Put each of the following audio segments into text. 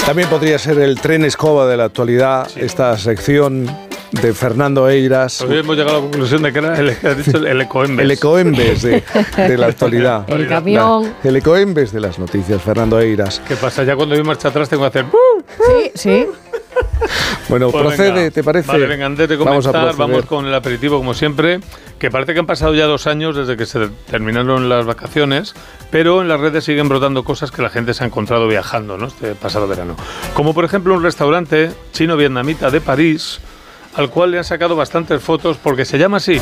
También podría ser el tren escoba de la actualidad, sí, esta sección de Fernando Eiras. Hoy hemos llegado a la conclusión de que era el ecoembes. El ecoembes de la actualidad. El camión. El ecoembes de las noticias, Fernando Eiras. ¿Qué pasa? Ya cuando doy marcha atrás tengo que hacer... Sí, sí. Bueno, pues procede, venga, ¿te parece? Vale, venga, antes de comenzar, vamos con el aperitivo como siempre, que parece que han pasado ya 2 años desde que se terminaron las vacaciones, pero en las redes siguen brotando cosas que la gente se ha encontrado viajando, ¿no? Este pasado verano. Como por ejemplo un restaurante chino-vietnamita de París, al cual le han sacado bastantes fotos porque se llama así: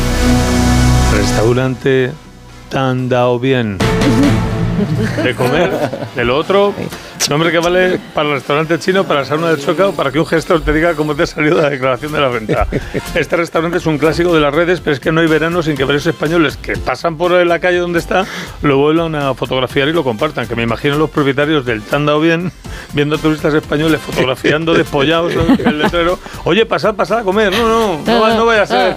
Restaurante Tan Dao Bien. De comer, de lo otro, nombre que vale para el restaurante chino, para la sauna del Choca o para que un gestor te diga cómo te ha salido la declaración de la renta. Este restaurante es un clásico de las redes, pero es que no hay verano sin que varios españoles que pasan por la calle donde está lo vuelvan a fotografiar y lo compartan, que me imagino los propietarios del Tan Dao Bien viendo a turistas españoles fotografiando despollados en el letrero. Oye, pasad a comer. No vaya a ser.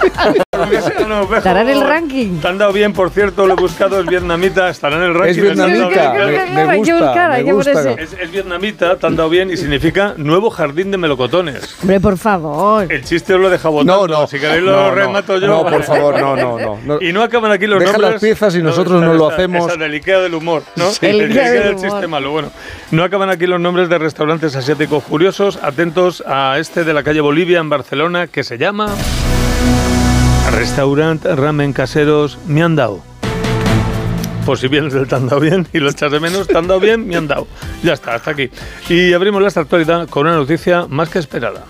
¿Estará en el ranking? Tan Dao Bien, por cierto, lo he buscado, es vietnamita, estará en el ranking. Es vietnamita, me gusta. Es vietnamita, Tan Dao Bien, y significa nuevo jardín de melocotones. Hombre, por favor. El chiste os lo he dejado botando. No. Si queréis lo remato yo. No, por favor, no. Y no acaban aquí los nombres. Deja las piezas y nosotros no lo hacemos. Esa del Ikea del humor, ¿no? Sí. El Ikea del chiste malo. Bueno, no acaban aquí los nombres de restaurantes asiáticos curiosos. Atentos a este de la calle Bolivia en Barcelona, que se llama Restaurant Ramen Caseros Miandao. Por si vienes del Tan Dao Bien y lo echas de menos, Tan Dao Bien, Miandao. Ya está, hasta aquí. Y abrimos esta actualidad con una noticia más que esperada.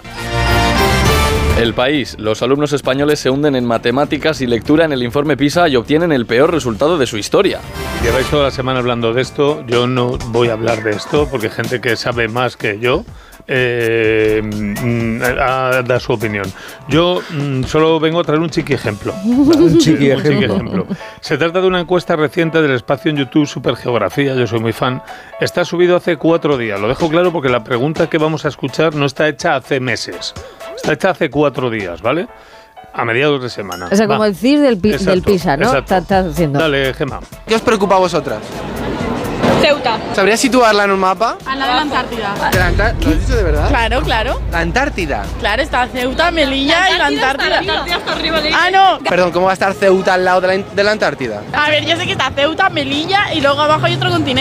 El País. Los alumnos españoles se hunden en matemáticas y lectura en el informe PISA y obtienen el peor resultado de su historia. Lleváis toda la semana hablando de esto. Yo no voy a hablar de esto porque gente que sabe más que yo da su opinión. Yo solo vengo a traer un chiqui ejemplo. Un chiqui ejemplo. Se trata de una encuesta reciente del espacio en YouTube Supergeografía, yo soy muy fan. Está subido hace 4 días. Lo dejo claro porque la pregunta que vamos a escuchar no está hecha hace meses. Está hecha hace 4 días, ¿vale? A mediados de semana. O sea, como el CIR del PISA, ¿no? Estás haciendo. Dale, Gemma. ¿Qué os preocupa a vosotras? Ceuta. ¿Sabrías situarla en un mapa? Al lado de la Antártida. ¿Lo has dicho de verdad? Claro. ¿La Antártida? Claro, está Ceuta, Melilla y la Antártida. La Antártida está arriba de ella. Ah, no. Perdón, ¿cómo va a estar Ceuta al lado de la Antártida? A ver, yo sé que está Ceuta, Melilla y luego abajo hay otro continente.